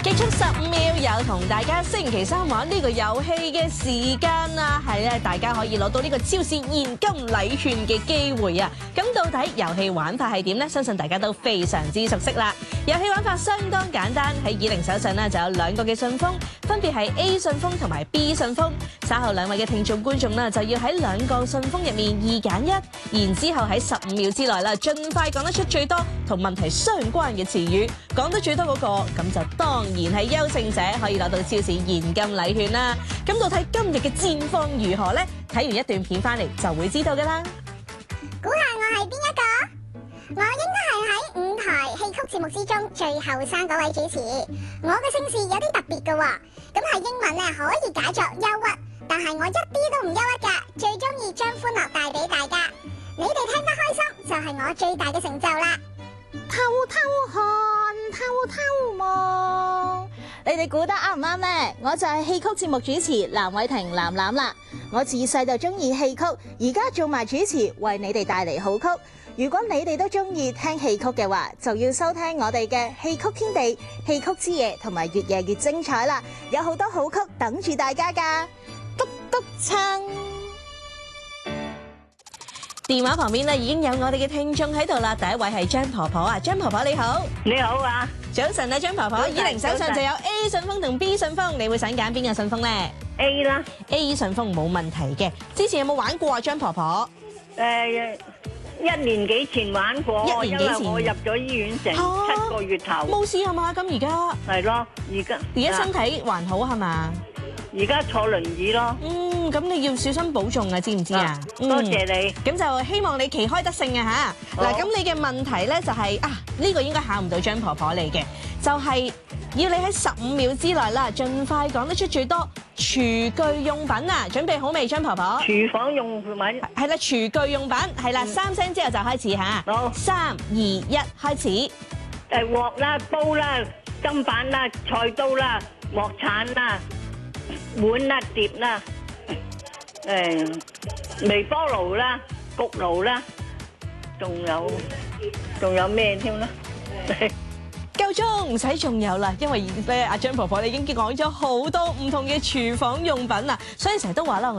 極速15秒，有同大家星期三玩呢個遊戲嘅時間啦，係咧大家可以攞到呢個超市現金禮券嘅機會啊！咁到底遊戲玩法係點呢？相信大家都非常之熟悉啦。遊戲玩法相當簡單，喺20手上呢就有兩個嘅信封，分別係 A 信封同埋 B 信封。稍後兩位嘅聽眾觀眾呢就要喺兩個信封入面2揀1，然之後喺15秒之內啦，盡快講得出最多同問題相關嘅詞語，講得最多嗰個咁就當然係優勝者，可以攞到超市現金禮券啦。咁到底今日嘅戰況如何呢？睇完一段片翻嚟就會知道噶啦。 估下我係邊一個？我應該係喺5台戲曲節目之中最後生嗰位主持。我嘅姓氏有啲特別嘅喎，咁係英文咧可以解作憂鬱，但係我一啲都唔憂鬱㗎，最中意將歡樂帶俾大家。你哋聽得開心就係我最大嘅成就啦。 偷偷看，偷偷望，你哋估得啱唔啱呢？我就係戲曲節目主持藍偉婷藍藍啦。我自細就中意戲曲，而家做埋主持，為你哋帶嚟好曲。如果你哋都中意聽戲曲嘅話，就要收聽我哋嘅戲曲天地、戲曲之夜同埋越夜越精彩啦！有好多好曲等住大家噶，篤篤撐。 電話旁邊咧已經有我哋嘅聽眾喺度啦，第一位係張婆婆啊，張婆婆你好。 你好啊， 早晨啊，張婆婆，20手上就有 A 信封同 B 信封，你會想揀邊個信封咧 ？A 啦 ，A 信封冇問題嘅。之前有冇玩過啊，張婆婆 ？1年幾前玩過， 一年幾前因為我入咗醫院成7個月頭。 冇事係嘛？咁而家係咯，而家身體還好係嘛？ 而家坐輪椅咯。 咁你要小心保重啊，知唔知啊？ 多謝你。 咁就希望你旗開得勝啊嚇！嗱，咁你嘅問題咧就係呢個應該考唔到張婆婆你嘅，就係要你喺15秒之內啦，盡快講得出最多廚具用品啊！準備好未，張婆婆？ 廚房用品係啦，廚具用品係啦，3聲之後就開始嚇。好，3、2、1，開始。 鑊啦、煲啦、砧板啦、菜刀啦、鑊鏟啦、碗啦、碟啦。微波爐啦、焗爐啦，仲有咩添咧？ 夠鐘，唔使仲有啦，因為咧阿張婆婆你已經講咗好多唔同嘅廚房用品啦，所以成日都話啦。